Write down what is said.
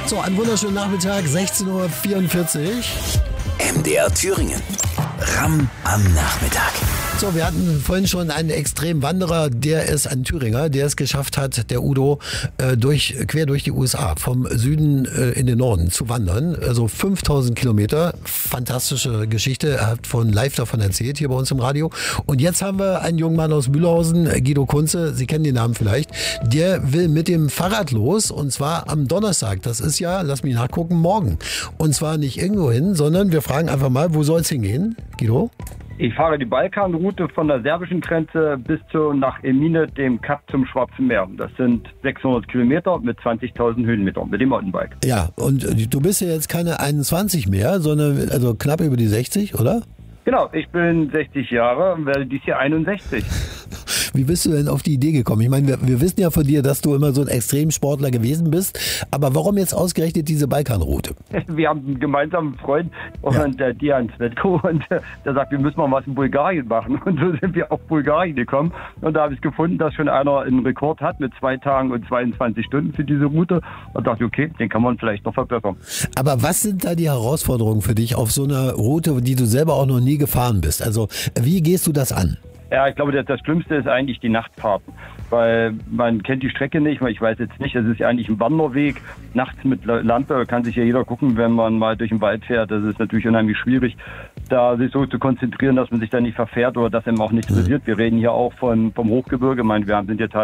So, einen wunderschönen Nachmittag, 16:44 Uhr. MDR Thüringen. Ramm am Nachmittag. So, wir hatten vorhin schon einen Extremwanderer, der ist ein Thüringer, der es geschafft hat, der Udo, quer durch die USA, vom Süden in den Norden zu wandern. Also 5000 Kilometer, fantastische Geschichte. Er hat live davon erzählt, hier bei uns im Radio. Und jetzt haben wir einen jungen Mann aus Mühlhausen, Guido Kunze, Sie kennen den Namen vielleicht. Der will mit dem Fahrrad los, und zwar am Donnerstag. Das ist ja, lass mich nachgucken, morgen. Und zwar nicht irgendwo hin, sondern wir fragen einfach mal, wo soll es hingehen, Guido? Ich fahre die Balkanroute von der serbischen Grenze bis nach Emine, dem Kap zum Schwarzen Meer. Das sind 600 Kilometer mit 20.000 Höhenmetern mit dem Mountainbike. Ja, und du bist ja jetzt keine 21 mehr, sondern also knapp über die 60, oder? Genau, ich bin 60 Jahre und werde dieses Jahr 61. Wie bist du denn auf die Idee gekommen? Ich meine, wir wissen ja von dir, dass du immer so ein Extremsportler gewesen bist. Aber warum jetzt ausgerechnet diese Balkanroute? Wir haben einen gemeinsamen Freund, und Dian Svetko, und der sagt, wir müssen mal was in Bulgarien machen. Und so sind wir auf Bulgarien gekommen. Und da habe ich gefunden, dass schon einer einen Rekord hat mit 2 Tagen und 22 Stunden für diese Route. Und dachte, okay, den kann man vielleicht noch verbessern. Aber was sind da die Herausforderungen für dich auf so einer Route, die du selber auch noch nie gefahren bist? Also wie gehst du das an? Ja, ich glaube, das Schlimmste ist eigentlich die Nachtfahrten, weil man kennt die Strecke nicht, ich weiß jetzt nicht, es ist ja eigentlich ein Wanderweg, nachts mit Lampe kann sich ja jeder gucken, wenn man mal durch den Wald fährt, das ist natürlich unheimlich schwierig, da sich so zu konzentrieren, dass man sich da nicht verfährt oder dass einem auch nicht interessiert. Wir reden hier auch vom Hochgebirge, wir sind ja teilweise